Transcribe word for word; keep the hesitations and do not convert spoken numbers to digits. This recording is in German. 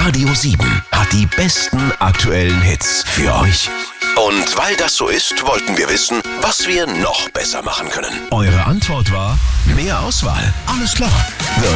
Radio sieben hat die besten aktuellen Hits für euch. Und weil das so ist, wollten wir wissen, was wir noch besser machen können. Eure Antwort war: mehr Auswahl. Alles klar. Wird